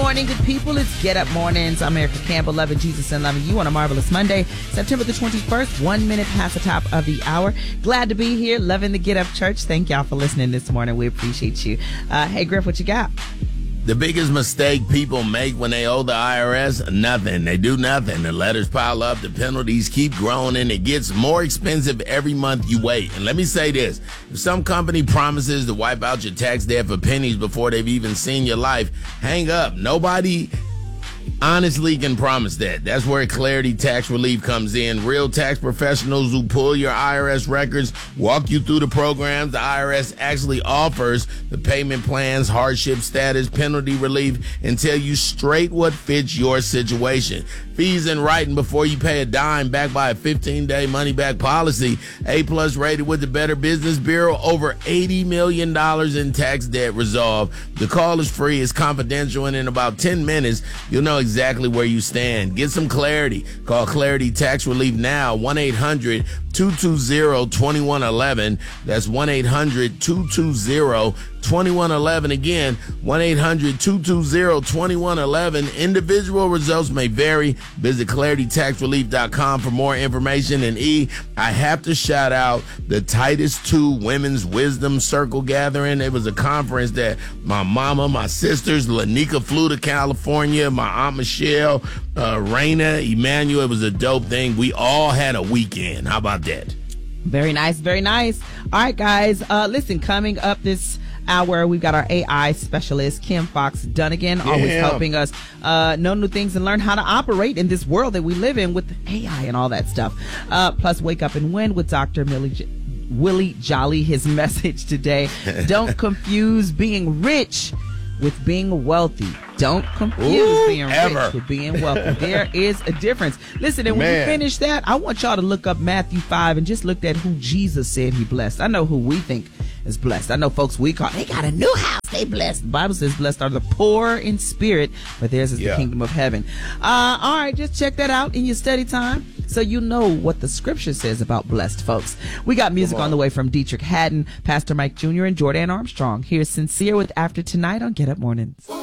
morning, good people. It's Get Up Mornings. I'm Erica Campbell, loving Jesus and loving you on a marvelous Monday, September the 21st, 1 minute past the top of the hour. Glad to be here, loving the Get Up Church. Thank y'all for listening this morning. We appreciate you. Hey, Griff, what you got? The biggest mistake people make when they owe the IRS, nothing. They do nothing. The letters pile up, the penalties keep growing, and it gets more expensive every month you wait. And let me say this. If some company promises to wipe out your tax debt for pennies before they've even seen your life, hang up. Nobody honestly can promise that. That's where Clarity Tax Relief comes in. Real tax professionals who pull your IRS records, walk you through the programs the IRS actually offers, the payment plans, hardship status, penalty relief, and tell you straight what fits your situation. Fees in writing before you pay a dime, backed by a 15-day money-back policy. A-plus rated with the Better Business Bureau. Over $80 million in tax debt resolved. The call is free. It's confidential, and in about 10 minutes, you'll know exactly where you stand. Get some clarity. Call Clarity Tax Relief now. 1-800-220-2111. That's 1-800-220-2111. Again, 1-800-220-2111. Individual results may vary. Visit claritytaxrelief.com for more information. And I have to shout out the Titus 2 Women's Wisdom Circle Gathering. It was a conference that my mama, my sisters, Lanika flew to California, my Aunt Michelle, Raina, Emmanuel. It was a dope thing. We all had a weekend. How about that? Very nice, very nice. All right, guys. Listen, coming up this hour, we've got our AI specialist, Kim Fox Dunnigan, always helping us know new things and learn how to operate in this world that we live in with AI and all that stuff. Plus, Wake Up and Win with Dr. Willie Jolly. His message today: don't confuse being rich with being wealthy. Don't confuse being rich with being wealthy. There is a difference. Listen, and when you finish that, I want y'all to look up Matthew 5 and just look at who Jesus said he blessed. I know who we think is blessed. I know folks we call, they got a new house, they blessed. The Bible says blessed are the poor in spirit, but theirs is the kingdom of heaven. All right, just check that out in your study time so you know what the scripture says about blessed folks. We got music on the way from Dietrich Haddon, Pastor Mike Jr., and Jordan Armstrong. Here's Sincere with After Tonight on Get Up Mornings.